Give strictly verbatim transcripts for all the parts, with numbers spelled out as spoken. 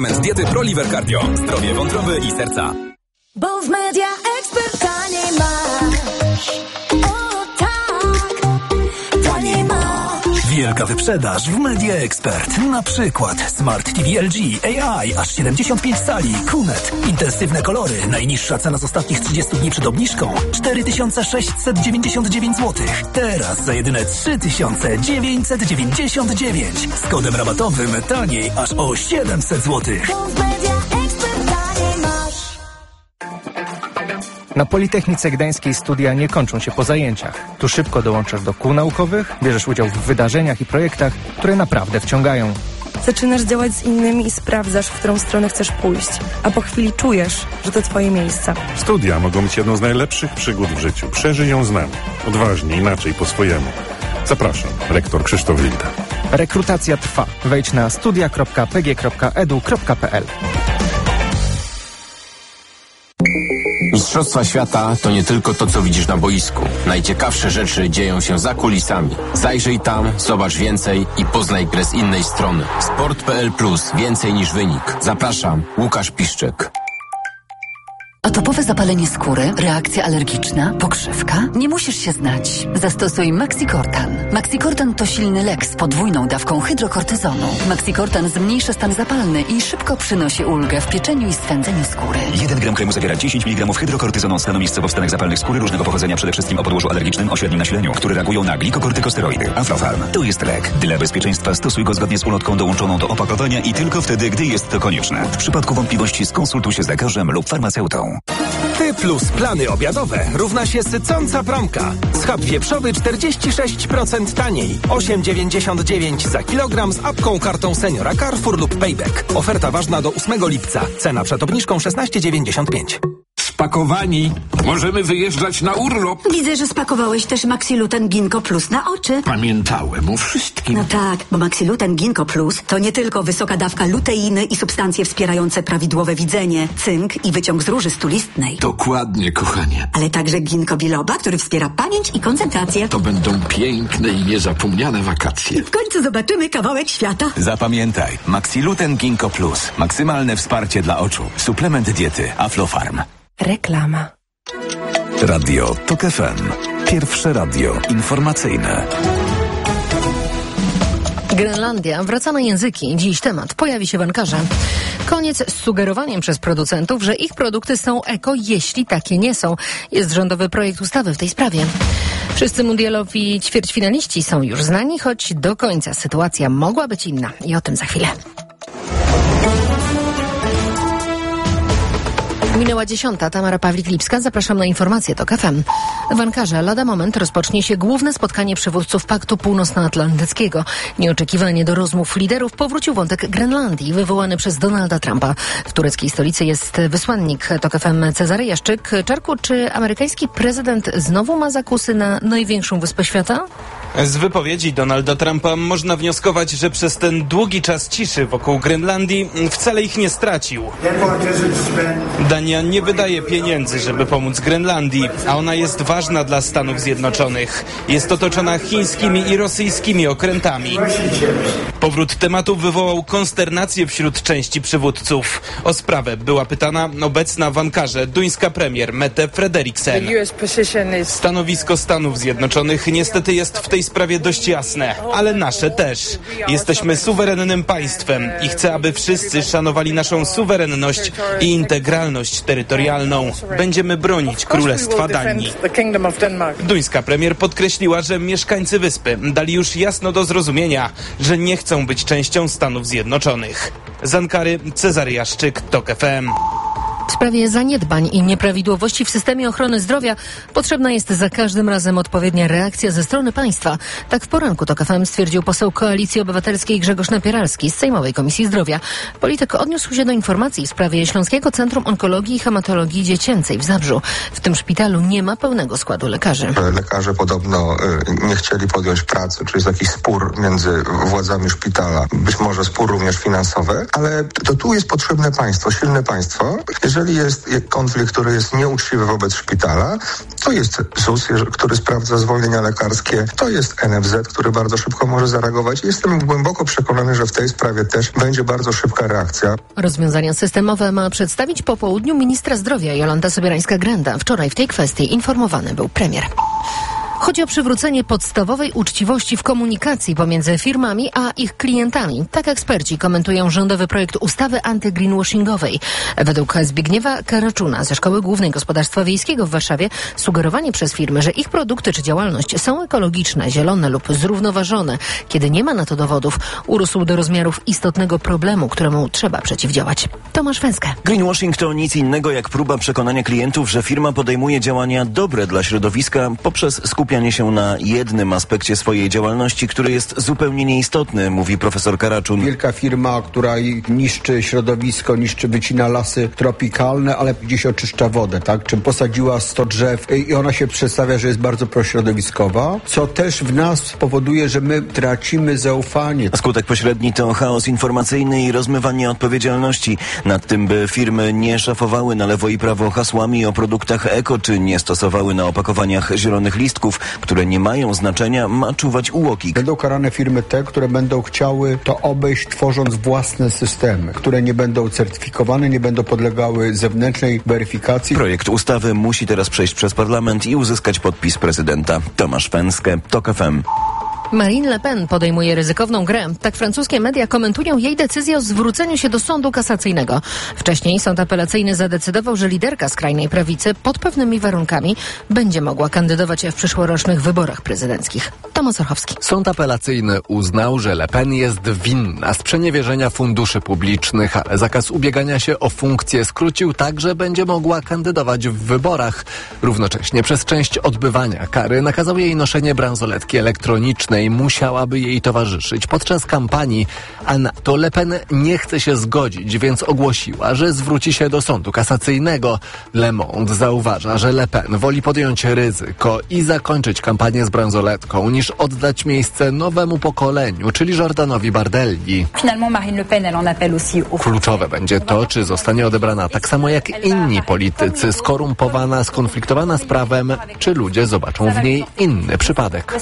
Diety ProLiver Cardio. Zdrowie wątroby i serca. Bo w Media Expert taniej masz. O tak, taniej masz. Wielka wyprzedaż w Media Expert. Na przykład Smart T V L G A I aż siedemdziesiąt pięć cali. Q N E T. Intensywne kolory. Najniższa cena z ostatnich trzydziestu dni przed obniżką. cztery tysiące sześćset dziewięćdziesiąt dziewięć złotych. Teraz za jedyne trzy tysiące dziewięćset dziewięćdziesiąt dziewięć. Z kodem rabatowym taniej aż o siedemset złotych. Na Politechnice Gdańskiej studia nie kończą się po zajęciach. Tu szybko dołączasz do kół naukowych, bierzesz udział w wydarzeniach i projektach, które naprawdę wciągają. Zaczynasz działać z innymi i sprawdzasz, w którą stronę chcesz pójść. A po chwili czujesz, że to twoje miejsce. Studia mogą być jedną z najlepszych przygód w życiu. Przeżyj ją z nami. Odważnie, inaczej, po swojemu. Zapraszam. Rektor Krzysztof Wilda. Rekrutacja trwa. Wejdź na studia kropka p g kropka e d u kropka p l. Mistrzostwa świata to nie tylko to, co widzisz na boisku. Najciekawsze rzeczy dzieją się za kulisami. Zajrzyj tam, zobacz więcej i poznaj grę z innej strony. sport kropka p l plus. Więcej niż wynik. Zapraszam. Łukasz Piszczek. Atopowe zapalenie skóry, reakcja alergiczna, pokrzywka? Nie musisz się znać. Zastosuj Maxicortan. Maxicortan to silny lek z podwójną dawką hydrokortyzonu. Maxicortan zmniejsza stan zapalny i szybko przynosi ulgę w pieczeniu i swędzeniu skóry. jeden gram kremu zawiera dziesięć miligramów hydrokortyzonu stanowisco powstanek zapalnych skóry różnego pochodzenia, przede wszystkim o podłożu alergicznym o średnim nasileniu, które reagują na glikokortykosteroidy. Aflofarm. To jest lek. Dla bezpieczeństwa stosuj go zgodnie z ulotką dołączoną do opakowania i tylko wtedy, gdy jest to konieczne. W przypadku wątpliwości skonsultuj się z lekarzem lub farmaceutą. Ty plus plany obiadowe równa się sycąca promka. Schab wieprzowy czterdzieści sześć procent taniej. osiem dziewięćdziesiąt dziewięć za kilogram z apką, kartą seniora Carrefour lub Payback. Oferta ważna do ósmego lipca. Cena przed obniżką szesnaście dziewięćdziesiąt pięć. Spakowani. Możemy wyjeżdżać na urlop. Widzę, że spakowałeś też Maxiluten Ginkgo Plus na oczy. Pamiętałem o wszystkim. No tak, bo Maxiluten Ginkgo Plus to nie tylko wysoka dawka luteiny i substancje wspierające prawidłowe widzenie, cynk i wyciąg z róży stulistnej. Dokładnie, kochanie. Ale także ginkgo biloba, który wspiera pamięć i koncentrację. To będą piękne i niezapomniane wakacje. I w końcu zobaczymy kawałek świata. Zapamiętaj, Maxiluten Ginkgo Plus. Maksymalne wsparcie dla oczu. Suplement diety Aflofarm. Reklama. Radio Tok F M. Pierwsze radio informacyjne. Grenlandia wraca na języki. Dziś temat pojawi się w Ankarze. Koniec z sugerowaniem przez producentów, że ich produkty są eko, jeśli takie nie są. Jest rządowy projekt ustawy w tej sprawie. Wszyscy mundialowi ćwierćfinaliści są już znani, choć do końca sytuacja mogła być inna. I o tym za chwilę. Minęła dziesiąta. Tamara Pawlik-Lipska. Zapraszam na informacje TOK F M. W Ankarze lada moment rozpocznie się główne spotkanie przywódców Paktu Północnoatlantyckiego. Nieoczekiwanie do rozmów liderów powrócił wątek Grenlandii, wywołany przez Donalda Trumpa. W tureckiej stolicy jest wysłannik TOK F M Cezary Jaszczyk. Czarku, czy amerykański prezydent znowu ma zakusy na największą wyspę świata? Z wypowiedzi Donalda Trumpa można wnioskować, że przez ten długi czas ciszy wokół Grenlandii wcale ich nie stracił. Dania nie wydaje pieniędzy, żeby pomóc Grenlandii, a ona jest ważna dla Stanów Zjednoczonych. Jest otoczona chińskimi i rosyjskimi okrętami. Powrót tematu wywołał konsternację wśród części przywódców. O sprawę była pytana obecna w Ankarze duńska premier Mette Frederiksen. Stanowisko Stanów Zjednoczonych niestety jest w tej sprawie dość jasne, ale nasze też. Jesteśmy suwerennym państwem i chcę, aby wszyscy szanowali naszą suwerenność i integralność terytorialną. Będziemy bronić Królestwa Danii. Duńska premier podkreśliła, że mieszkańcy wyspy dali już jasno do zrozumienia, że nie chcą być częścią Stanów Zjednoczonych. Z Ankary Cezary Jaszczyk, TOK F M. W sprawie zaniedbań i nieprawidłowości w systemie ochrony zdrowia potrzebna jest za każdym razem odpowiednia reakcja ze strony państwa. Tak w poranku TOK F M stwierdził poseł Koalicji Obywatelskiej Grzegorz Napieralski z Sejmowej Komisji Zdrowia. Polityk odniósł się do informacji w sprawie Śląskiego Centrum Onkologii i Hematologii Dziecięcej w Zabrzu. W tym szpitalu nie ma pełnego składu lekarzy. Lekarze podobno nie chcieli podjąć pracy, czyli jest jakiś spór między władzami szpitala, być może spór również finansowy, ale to tu jest potrzebne państwo, silne państwo. Jeżeli Jeżeli jest konflikt, który jest nieuczciwy wobec szpitala, to jest Z U S, który sprawdza zwolnienia lekarskie, to jest N F Z, który bardzo szybko może zareagować. Jestem głęboko przekonany, że w tej sprawie też będzie bardzo szybka reakcja. Rozwiązania systemowe ma przedstawić po południu ministra zdrowia Jolanta Sobierańska-Grenda. Wczoraj w tej kwestii informowany był premier. Chodzi o przywrócenie podstawowej uczciwości w komunikacji pomiędzy firmami a ich klientami. Tak eksperci komentują rządowy projekt ustawy anty-greenwashingowej. Według Zbigniewa Karaczuna ze Szkoły Głównej Gospodarstwa Wiejskiego w Warszawie sugerowanie przez firmy, że ich produkty czy działalność są ekologiczne, zielone lub zrównoważone, kiedy nie ma na to dowodów, urósł do rozmiarów istotnego problemu, któremu trzeba przeciwdziałać. Tomasz Węskę. Greenwashing to nic innego jak próba przekonania klientów, że firma podejmuje działania dobre dla środowiska poprzez skupienie skupianie się na jednym aspekcie swojej działalności, który jest zupełnie nieistotny, mówi profesor Karaczun. Wielka firma, która niszczy środowisko, niszczy, wycina lasy tropikalne, ale gdzieś oczyszcza wodę, tak? Czy posadziła sto drzew i ona się przedstawia, że jest bardzo prośrodowiskowa, co też w nas powoduje, że my tracimy zaufanie. A skutek pośredni to chaos informacyjny i rozmywanie odpowiedzialności. Nad tym, by firmy nie szafowały na lewo i prawo hasłami o produktach eko, czy nie stosowały na opakowaniach zielonych listków, które nie mają znaczenia, ma czuwać U O K I K. Będą karane firmy te, które będą chciały to obejść, tworząc własne systemy, które nie będą certyfikowane, nie będą podlegały zewnętrznej weryfikacji. Projekt ustawy musi teraz przejść przez parlament i uzyskać podpis prezydenta. Tomasz Węskę, TOK F M. Marine Le Pen podejmuje ryzykowną grę. Tak francuskie media komentują jej decyzję o zwróceniu się do sądu kasacyjnego. Wcześniej sąd apelacyjny zadecydował, że liderka skrajnej prawicy pod pewnymi warunkami będzie mogła kandydować w przyszłorocznych wyborach prezydenckich. Tomasz Orchowski. Sąd apelacyjny uznał, że Le Pen jest winna sprzeniewierzenia funduszy publicznych, ale zakaz ubiegania się o funkcję skrócił tak, że będzie mogła kandydować w wyborach. Równocześnie przez część odbywania kary nakazał jej noszenie bransoletki elektronicznej. Musiałaby jej towarzyszyć podczas kampanii, a na to Le Pen nie chce się zgodzić, więc ogłosiła, że zwróci się do sądu kasacyjnego. Le Monde zauważa, że Le Pen woli podjąć ryzyko i zakończyć kampanię z bransoletką, niż oddać miejsce nowemu pokoleniu, czyli Jordanowi Bardelli. Kluczowe będzie to, czy zostanie odebrana tak samo jak inni politycy, skorumpowana, skonfliktowana z prawem, czy ludzie zobaczą w niej inny przypadek.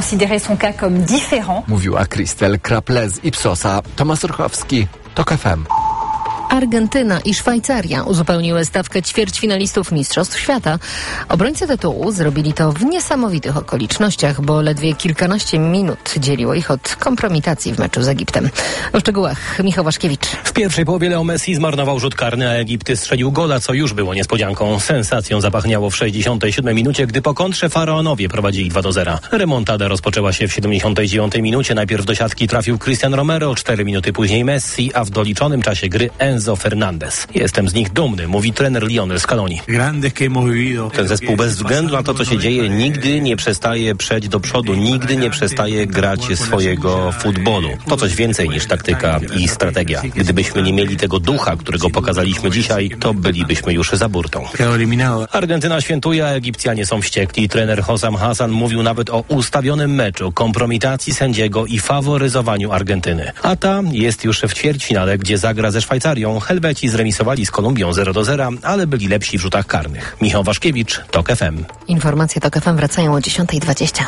Mówiła Christel Kraple z Ipsosa. Tomasz Orchowski, TOK F M. Argentyna i Szwajcaria uzupełniły stawkę ćwierćfinalistów Mistrzostw Świata. Obrońcy tytułu zrobili to w niesamowitych okolicznościach, bo ledwie kilkanaście minut dzieliło ich od kompromitacji w meczu z Egiptem. O szczegółach Michał Waszkiewicz. W pierwszej połowie Leo Messi zmarnował rzut karny, a Egipt strzelił gola, co już było niespodzianką. Sensacją zapachniało w sześćdziesiątej siódmej minucie, gdy po kontrze Faraonowie prowadzili dwa do zera. Remontada rozpoczęła się w siedemdziesiątej dziewiątej minucie. Najpierw do siatki trafił Cristian Romero, cztery minuty później Messi, a w doliczonym czasie gry Enzo Fernandez. Jestem z nich dumny, mówi trener Lionel Scaloni. Ten zespół bez względu na to, co się dzieje, nigdy nie przestaje przejść do przodu, nigdy nie przestaje grać swojego futbolu. To coś więcej niż taktyka i strategia. Gdybyśmy nie mieli tego ducha, którego pokazaliśmy dzisiaj, to bylibyśmy już za burtą. Argentyna świętuje, a Egipcjanie są wściekli. Trener Hossam Hassan mówił nawet o ustawionym meczu, kompromitacji sędziego i faworyzowaniu Argentyny. A ta jest już w ćwierćfinale, gdzie zagra ze Szwajcarią. Helweci zremisowali z Kolumbią zero do zera, ale byli lepsi w rzutach karnych. Michał Waszkiewicz, TOK F M. Informacje TOK F M wracają o dziesiąta dwadzieścia.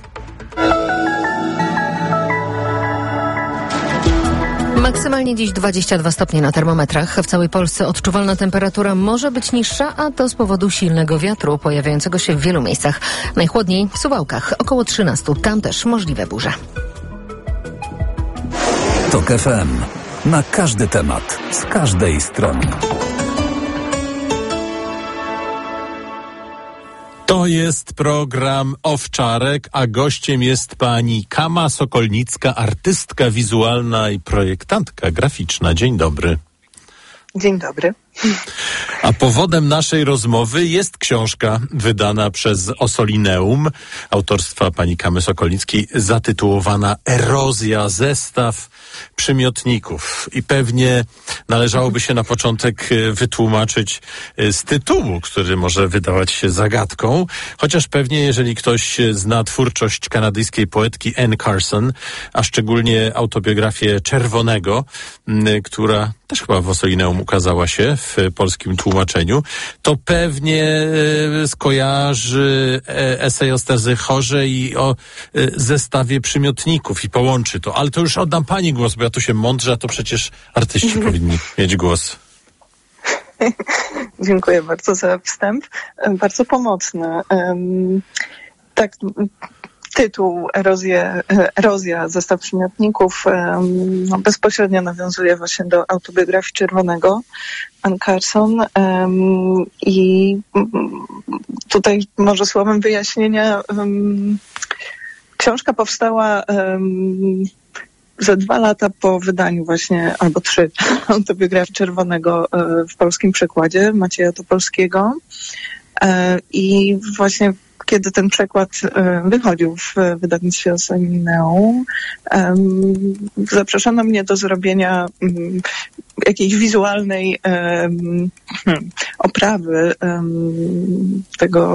Maksymalnie dziś dwadzieścia dwa stopnie na termometrach. W całej Polsce odczuwalna temperatura może być niższa, a to z powodu silnego wiatru pojawiającego się w wielu miejscach. Najchłodniej w Suwałkach, około trzynaście. Tam też możliwe burze. TOK F M. Na każdy temat, z każdej strony. To jest program Owczarek, a gościem jest pani Kama Sokolnicka, artystka wizualna i projektantka graficzna. Dzień dobry. Dzień dobry. A powodem naszej rozmowy jest książka wydana przez Ossolineum, autorstwa pani Kamy Sokolnickiej, zatytułowana Erozja, zestaw przymiotników. I pewnie należałoby się na początek wytłumaczyć z tytułu, który może wydawać się zagadką, chociaż pewnie jeżeli ktoś zna twórczość kanadyjskiej poetki Anne Carson, a szczególnie autobiografię Czerwonego, która też chyba w Ossolineum ukazała się w polskim tłumaczeniu, to pewnie e, skojarzy e, esej o Sterzy Chorze i o e, zestawie przymiotników i połączy to. Ale to już oddam pani głos, bo ja tu się mądrze, a to przecież artyści powinni mieć głos. Dziękuję bardzo za wstęp. Bardzo pomocny. Um, tak, tytuł Erozje, Erozja, zestaw przymiotników um, no, bezpośrednio nawiązuje właśnie do autobiografii Czerwonego Anne Carson um, i um, tutaj może słowem wyjaśnienia um, książka powstała um, za dwa lata po wydaniu właśnie, albo trzy, autobiografii Czerwonego w polskim przekładzie Macieja Topolskiego. I właśnie kiedy ten przekład wychodził w wydawnictwie Ossolineum, zaproszono mnie do zrobienia jakiejś wizualnej oprawy tego